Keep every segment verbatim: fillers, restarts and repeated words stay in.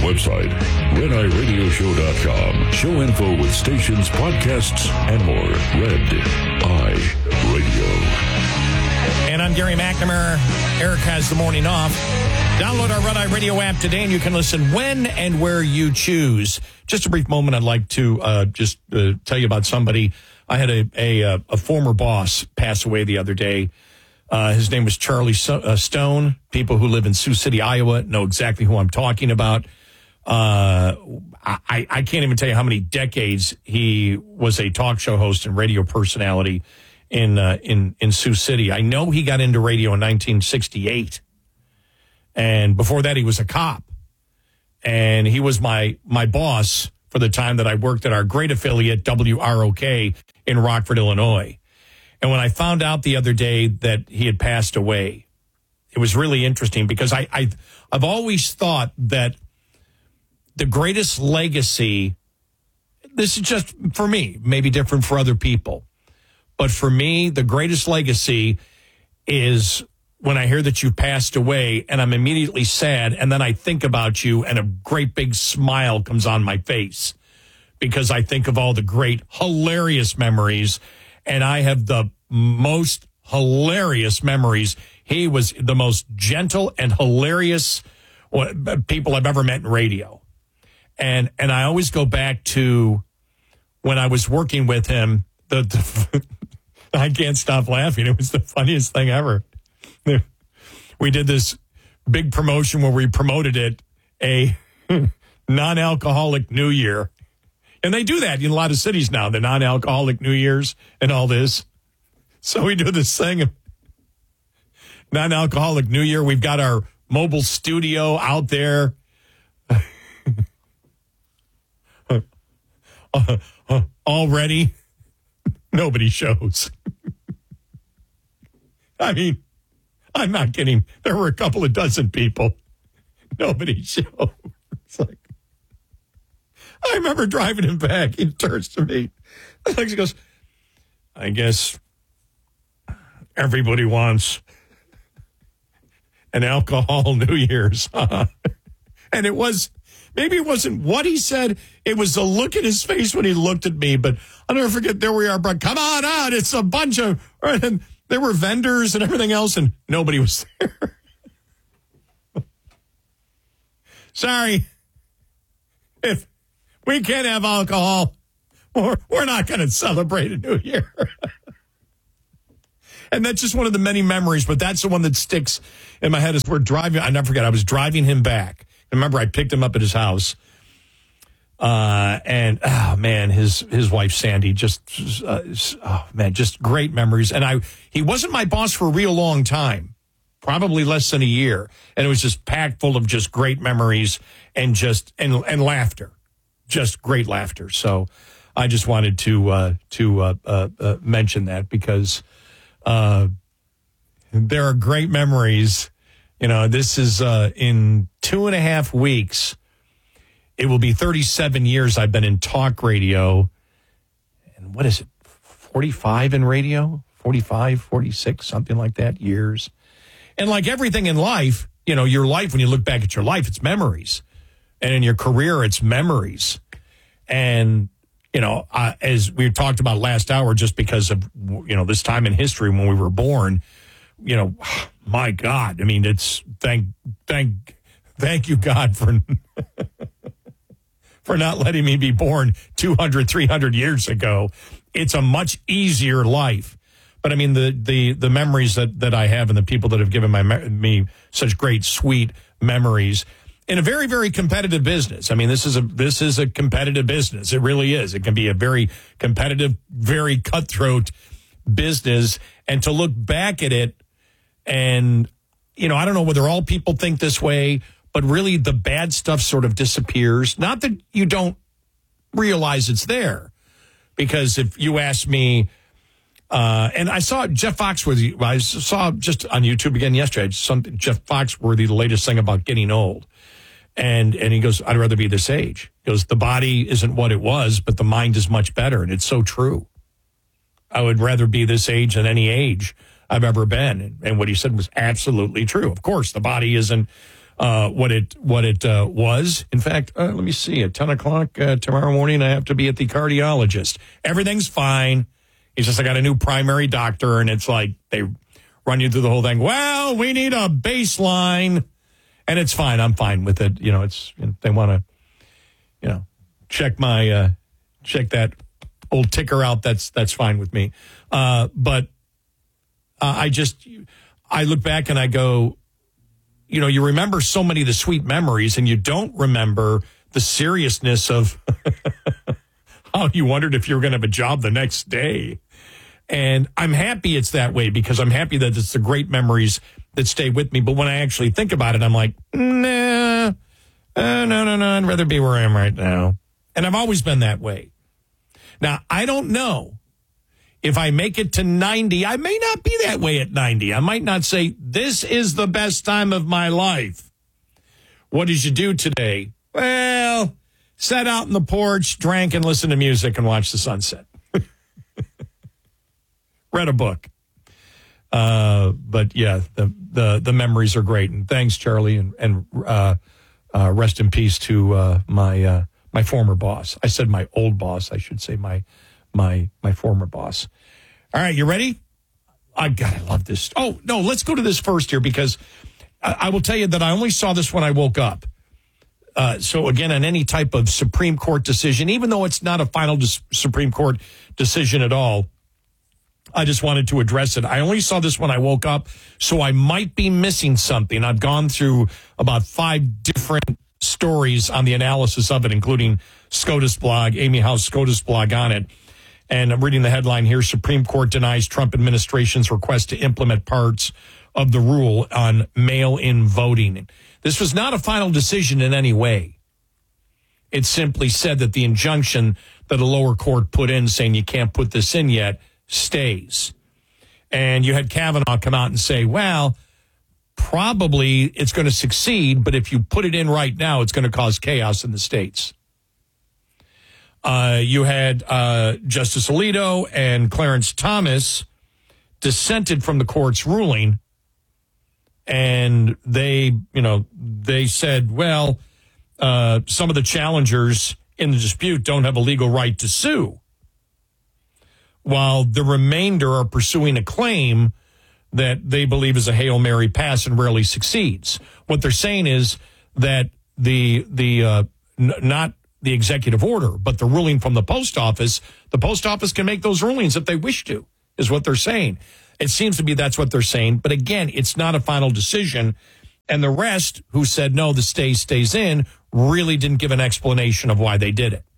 website, red eye radio show dot com. Show info with stations, podcasts, and more. Red Eye Radio. And I'm Gary McNamara. Eric has the morning off. Download our Red Eye Radio app today, and you can listen when and where you choose. Just a brief moment, I'd like to uh, just uh, tell you about somebody. I had a, a, a former boss pass away the other day. Uh, his name was Charlie Stone. People who live in Sioux City, Iowa, know exactly who I'm talking about. Uh, I, I can't even tell you how many decades he was a talk show host and radio personality in uh, in in Sioux City. I know he got into radio in nineteen sixty-eight, and before that, he was a cop. And he was my my boss for the time that I worked at our great affiliate W R O K in Rockford, Illinois. And when I found out the other day that he had passed away, it was really interesting because I, I, I've always thought that the greatest legacy, this is just for me, maybe different for other people, but for me, the greatest legacy is when I hear that you passed away and I'm immediately sad, and then I think about you and a great big smile comes on my face because I think of all the great, hilarious memories. And I have the most hilarious memories. He was the most gentle and hilarious people I've ever met in radio. And and I always go back to when I was working with him. The, the I can't stop laughing. It was the funniest thing ever. We did this big promotion where we promoted it, a non-alcoholic New Year. And they do that in a lot of cities now, the non-alcoholic New Year's and all this. So we do this thing, non-alcoholic New Year. We've got our mobile studio out there. uh, uh, already, nobody shows. I mean, I'm not kidding. There were a couple of dozen people. Nobody showed. It's like, I remember driving him back. He turns to me. He goes, I guess everybody wants an alcohol New Year's. Huh? And it was, maybe it wasn't what he said. It was the look in his face when he looked at me. But I'll never forget, there we are, bro. Come on out. It's a bunch of, and there were vendors and everything else, and nobody was there. Sorry. If we can't have alcohol, or we're not going to celebrate a New Year. And that's just one of the many memories, but that's the one that sticks in my head as we're driving. I never forget, I was driving him back. Remember, I picked him up at his house. Uh, and, oh, man, his his wife, Sandy, just, uh, oh, man, just great memories. And I he wasn't my boss for a real long time, probably less than a year. And it was just packed full of just great memories and just, and, and laughter. Just great laughter. So I just wanted to uh, to uh, uh, uh, mention that because uh, there are great memories. You know, this is uh, in two and a half weeks. It will be thirty-seven years I've been in talk radio. And what is it, forty-five in radio? forty-five, forty-six, something like that, years. And like everything in life, you know, your life, when you look back at your life, it's memories. And in your career, it's memories. And, you know, uh, as we talked about last hour, just because of, you know, this time in history when we were born, you know, my God, I mean, it's thank, thank, thank you, God, for, for not letting me be born two hundred, three hundred years ago. It's a much easier life. But I mean, the, the, the memories that, that I have and the people that have given my, me such great, sweet memories in a very, very competitive business. I mean, this is a this is a competitive business. It really is. It can be a very competitive, very cutthroat business. And to look back at it and, you know, I don't know whether all people think this way, but really the bad stuff sort of disappears. Not that you don't realize it's there. Because if you ask me, uh, and I saw Jeff Foxworthy, I saw just on YouTube again yesterday, some Jeff Foxworthy, the latest thing about getting old. And and he goes, I'd rather be this age. He goes, the body isn't what it was, but the mind is much better. And it's so true. I would rather be this age than any age I've ever been. And, and what he said was absolutely true. Of course, the body isn't uh, what it what it uh, was. In fact, uh, let me see. At ten o'clock uh, tomorrow morning, I have to be at the cardiologist. Everything's fine. He's just, I got a new primary doctor, and it's like they run you through the whole thing. Well, we need a baseline, and it's fine. I'm fine with it. You know, it's they want to, you know, check my uh, check that old ticker out. That's that's fine with me. Uh, but uh, I just I look back and I go, you know, you remember so many of the sweet memories, and you don't remember the seriousness of how you wondered if you were going to have a job the next day. And I'm happy it's that way, because I'm happy that it's the great memories that stay with me. But when I actually think about it, I'm like, nah, uh, no, no, no, I'd rather be where I am right now. And I've always been that way. Now, I don't know if I make it to ninety. I may not be that way at ninety. I might not say, this is the best time of my life. What did you do today? Well, sat out on the porch, drank, and listened to music and watched the sunset. Read a book. Uh, but yeah, the, the, the memories are great. And thanks, Charlie, and, and uh, uh, rest in peace to uh, my uh, my former boss. I said my old boss. I should say my my my former boss. All right, you ready? I God, I love this. Oh, no, let's go to this first here, because I, I will tell you that I only saw this when I woke up. Uh, so, again, on any type of Supreme Court decision, even though it's not a final dis- Supreme Court decision at all, I just wanted to address it. I only saw this when I woke up, so I might be missing something. I've gone through about five different stories on the analysis of it, including SCOTUS blog, Amy House SCOTUS blog on it. And I'm reading the headline here: Supreme Court denies Trump administration's request to implement parts of the rule on mail-in voting. This was not a final decision in any way. It simply said that the injunction that a lower court put in saying you can't put this in yet stays. And you had Kavanaugh come out and say, well, probably it's going to succeed, but if you put it in right now, it's going to cause chaos in the states. Uh, you had uh, Justice Alito and Clarence Thomas dissented from the court's ruling, and they, you know, they said, well, uh, some of the challengers in the dispute don't have a legal right to sue, while the remainder are pursuing a claim that they believe is a Hail Mary pass and rarely succeeds. What they're saying is that the the uh, n- not the executive order, but the ruling from the post office, the post office can make those rulings if they wish to, is what they're saying. It seems to be that's what they're saying. But again, it's not a final decision. And the rest who said, no, the stay stays in, really didn't give an explanation of why they did it.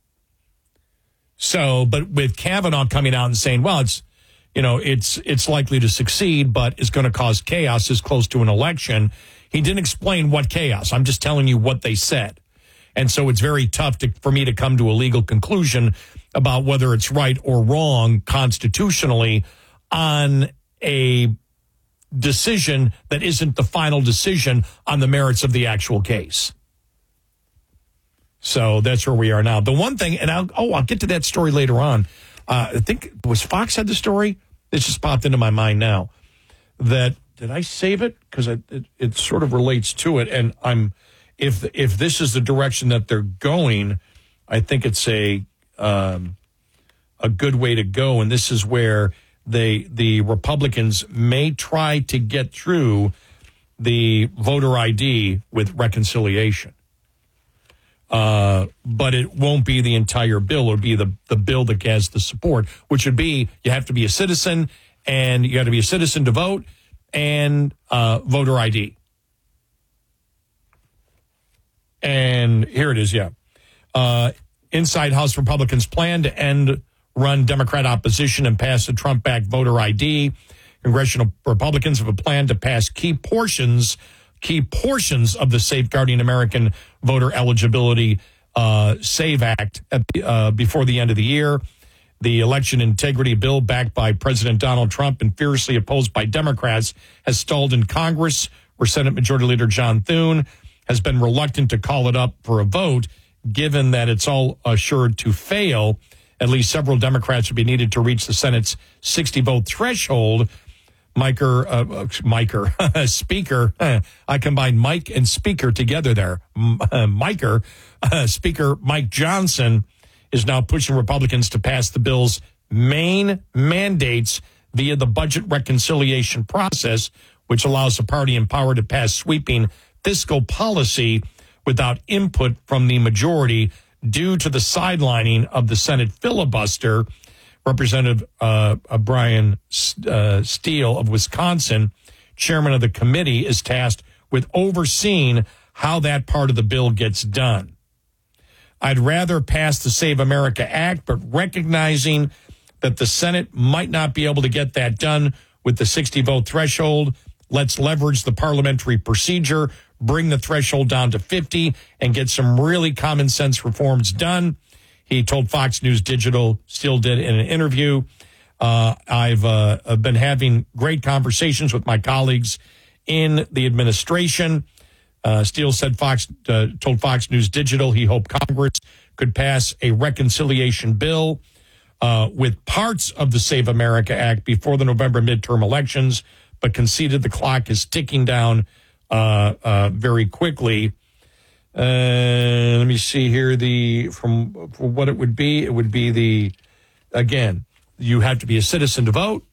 So, but with Kavanaugh coming out and saying, well, it's, you know, it's it's likely to succeed, but it's going to cause chaos as close to an election. He didn't explain what chaos. I'm just telling you what they said. And so it's very tough to, for me to come to a legal conclusion about whether it's right or wrong constitutionally on a decision that isn't the final decision on the merits of the actual case. So that's where we are now. The one thing, and I'll, oh, I'll get to that story later on. Uh, I think, was Fox had the story? This just popped into my mind now. That, did I save it? Because it, it, it sort of relates to it. And I'm, if if this is the direction that they're going, I think it's a um, a good way to go. And this is where they the Republicans may try to get through the voter I D with reconciliation. Uh, but it won't be the entire bill. It'll be the, the bill that has the support, which would be you have to be a citizen, and you got to be a citizen to vote, and uh, voter I D. And here it is, yeah. Uh, inside House Republicans plan to end run Democrat opposition and pass the Trump-backed voter I D. Congressional Republicans have a plan to pass key portions key portions of the Safeguarding American Voter Eligibility uh, SAVE Act at the, uh, before the end of the year. The election integrity bill, backed by President Donald Trump and fiercely opposed by Democrats, has stalled in Congress, where Senate Majority Leader John Thune has been reluctant to call it up for a vote, given that it's all assured to fail. At least several Democrats would be needed to reach the Senate's sixty-vote threshold. Miker, uh, Miker, Speaker. I combined Mike and Speaker together there. Uh, Miker, uh, Speaker Mike Johnson is now pushing Republicans to pass the bill's main mandates via the budget reconciliation process, which allows the party in power to pass sweeping fiscal policy without input from the majority due to the sidelining of the Senate filibuster. Representative uh, uh, Brian uh, Steele of Wisconsin, chairman of the committee, is tasked with overseeing how that part of the bill gets done. I'd rather pass the Save America Act, but recognizing that the Senate might not be able to get that done with the sixty-vote threshold, let's leverage the parliamentary procedure, bring the threshold down to fifty, and get some really common sense reforms done. He told Fox News Digital, Steele did in an interview. Uh, I've uh, been having great conversations with my colleagues in the administration. Uh, Steele said Fox uh, told Fox News Digital he hoped Congress could pass a reconciliation bill uh, with parts of the Save America Act before the November midterm elections, but conceded the clock is ticking down uh, uh, very quickly. Uh, let me see here. The from for what it would be, it would be the again. You have to be a citizen to vote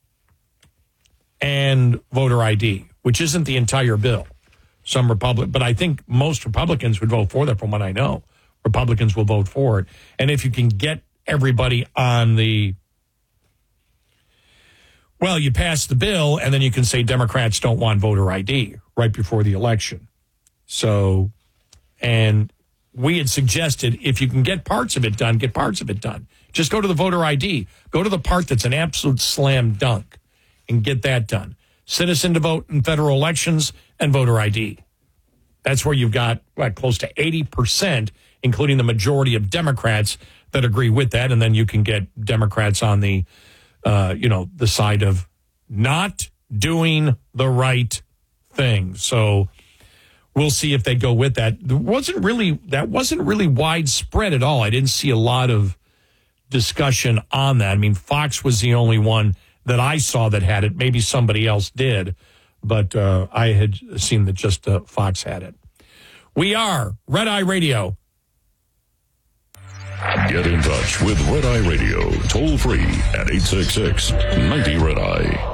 and voter I D, which isn't the entire bill. Some Republic, but I think most Republicans would vote for that. From what I know, Republicans will vote for it. And if you can get everybody on the, well, you pass the bill, and then you can say Democrats don't want voter I D right before the election. So. And we had suggested if you can get parts of it done, get parts of it done. Just go to the voter I D. Go to the part that's an absolute slam dunk and get that done. Citizen to vote in federal elections and voter I D. That's where you've got what, close to eighty percent, including the majority of Democrats that agree with that. And then you can get Democrats on the, uh, you know, the side of not doing the right thing. So we'll see if they go with that. There wasn't really that wasn't really widespread at all. I didn't see a lot of discussion on that. I mean, Fox was the only one that I saw that had it. Maybe somebody else did, but uh, I had seen that just uh, Fox had it. We are Red Eye Radio. Get in touch with Red Eye Radio, toll free at eight six six, ninety Red Eye.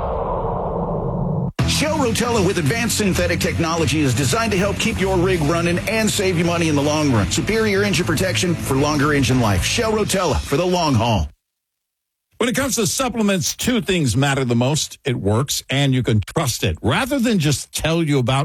Shell Rotella with advanced synthetic technology is designed to help keep your rig running and save you money in the long run. Superior engine protection for longer engine life. Shell Rotella for the long haul. When it comes to supplements, two things matter the most. It works, and you can trust it. Rather than just tell you about